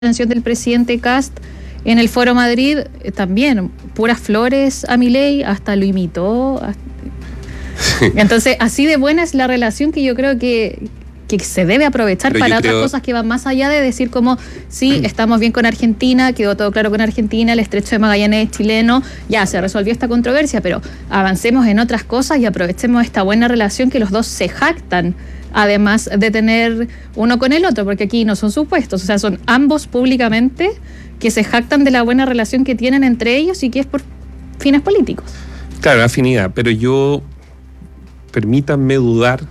intervención del presidente Kast en el Foro Madrid, también puras flores a Milei, hasta lo imitó. Entonces, así de buena es la relación que yo creo que se debe aprovechar para otras cosas que van más allá de decir como, sí, estamos bien con Argentina, quedó todo claro con Argentina, el estrecho de Magallanes es chileno, ya se resolvió esta controversia, pero avancemos en otras cosas y aprovechemos esta buena relación que los dos se jactan, además de tener uno con el otro, porque aquí no son supuestos, o sea, son ambos públicamente que se jactan de la buena relación que tienen entre ellos y que es por fines políticos. Claro, afinidad, pero permítanme dudar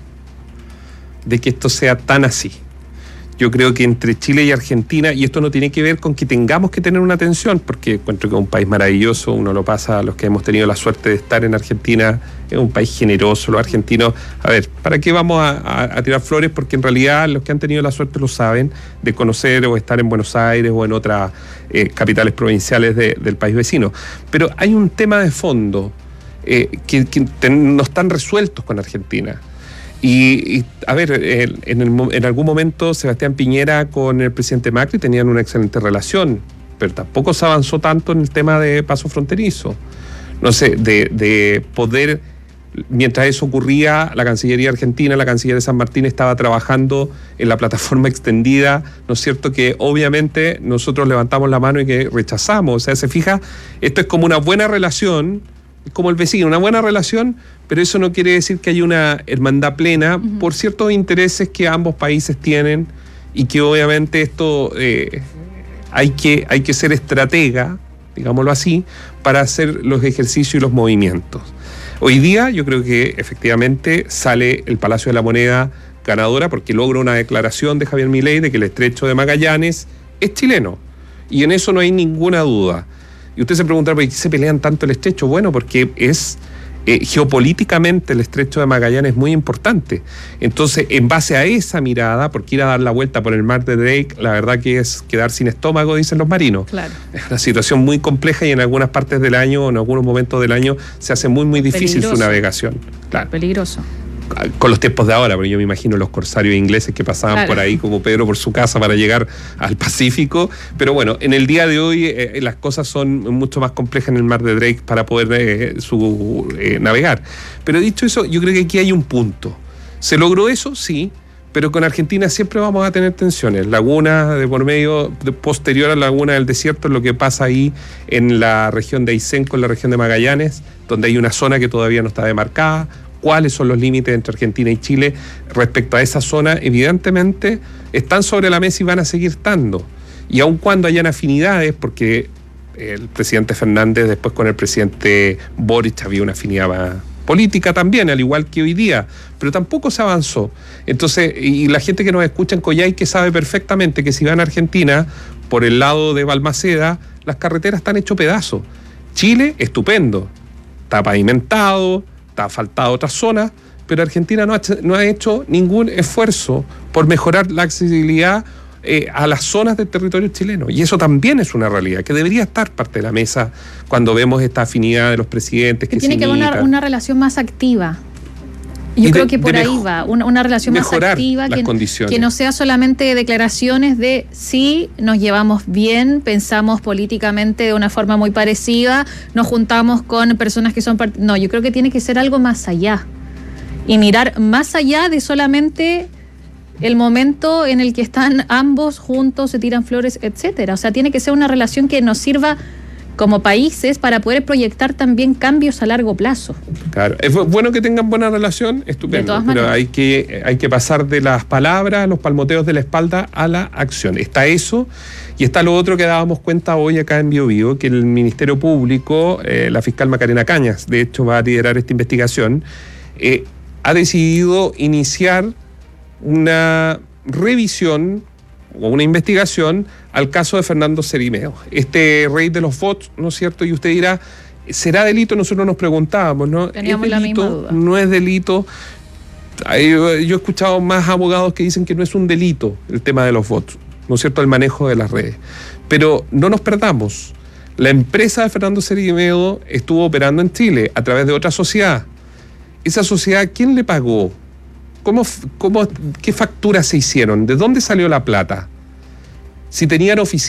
de que esto sea tan así. Yo creo que entre Chile y Argentina, y esto no tiene que ver con que tengamos que tener una tensión, porque encuentro que es un país maravilloso, uno lo pasa a los que hemos tenido la suerte de estar en Argentina, es un país generoso, los argentinos, a ver, ¿para qué vamos a tirar flores? Porque en realidad los que han tenido la suerte lo saben, de conocer o estar en Buenos Aires o en otras capitales provinciales del país vecino. Pero hay un tema de fondo que no están resueltos con Argentina. Y a ver, en algún momento Sebastián Piñera con el presidente Macri tenían una excelente relación, pero tampoco se avanzó tanto en el tema de paso fronterizo. No sé, de poder, mientras eso ocurría, la Cancillería Argentina, la Cancillería de San Martín estaba trabajando en la plataforma extendida, ¿no es cierto? Que obviamente nosotros levantamos la mano y que rechazamos. O sea, se fija, esto es como una buena relación, como el vecino, una buena relación, pero eso no quiere decir que haya una hermandad plena por ciertos intereses que ambos países tienen y que obviamente esto hay que ser estratega, digámoslo así, para hacer los ejercicios y los movimientos. Hoy día yo creo que efectivamente sale el Palacio de la Moneda ganadora porque logra una declaración de Javier Milei de que el estrecho de Magallanes es chileno y en eso no hay ninguna duda. Y usted se preguntará, ¿por qué se pelean tanto el estrecho? Bueno, porque es geopolíticamente el estrecho de Magallanes es muy importante. Entonces, en base a esa mirada, porque ir a dar la vuelta por el mar de Drake, la verdad que es quedar sin estómago, dicen los marinos. Claro. Es una situación muy compleja y en algunas partes del año, o en algunos momentos del año, se hace muy, muy difícil su navegación. Claro. Peligroso. Con los tiempos de ahora, porque yo me imagino los corsarios ingleses que pasaban por ahí como Pedro por su casa para llegar al Pacífico, pero bueno, en el día de hoy las cosas son mucho más complejas en el mar de Drake para poder navegar. Pero dicho eso, yo creo que aquí hay un punto. ¿Se logró eso? Sí, pero con Argentina siempre vamos a tener tensiones. Laguna de por medio, posterior a la Laguna del Desierto, es lo que pasa ahí en la región de Aysén, en la región de Magallanes, donde hay una zona que todavía no está demarcada. ¿Cuáles son los límites entre Argentina y Chile respecto a esa zona? Evidentemente están sobre la mesa y van a seguir estando. Y aun cuando hayan afinidades, porque el presidente Fernández después con el presidente Boric había una afinidad política también, al igual que hoy día, pero tampoco se avanzó. Entonces, y la gente que nos escucha en Coyhaique sabe perfectamente que si van a Argentina, por el lado de Balmaceda, las carreteras están hechos pedazos. Chile, estupendo, está pavimentado, ha faltado otras zonas, pero Argentina no ha hecho ningún esfuerzo por mejorar la accesibilidad a las zonas del territorio chileno. Y eso también es una realidad que debería estar parte de la mesa cuando vemos esta afinidad de los presidentes que tiene que haber una relación más activa. Yo creo que por ahí va, una relación más activa, que no sea solamente declaraciones de sí, nos llevamos bien, pensamos políticamente de una forma muy parecida, nos juntamos con personas que son... No, yo creo que tiene que ser algo más allá. Y mirar más allá de solamente el momento en el que están ambos juntos, se tiran flores, etcétera. O sea, tiene que ser una relación que nos sirva como países para poder proyectar también cambios a largo plazo. Claro, es bueno que tengan buena relación, estupendo, pero hay que pasar de las palabras, los palmoteos de la espalda a la acción. Está eso y está lo otro que dábamos cuenta hoy acá en Bio Bio, que el Ministerio Público, la fiscal Macarena Cañas, de hecho va a liderar esta investigación, ha decidido iniciar una revisión o una investigación al caso de Fernando Cerimeo, este rey de los bots, ¿no es cierto? Y usted dirá, ¿será delito? Nosotros nos preguntábamos, ¿no? Teníamos ¿Es delito? La misma duda. ¿No es delito? Yo he escuchado más abogados que dicen que no es un delito el tema de los bots, ¿no es cierto? El manejo de las redes. Pero no nos perdamos. La empresa de Fernando Cerimeo estuvo operando en Chile a través de otra sociedad. Esa sociedad, ¿quién le pagó? ¿Qué facturas se hicieron? ¿De dónde salió la plata? Si tenían oficinas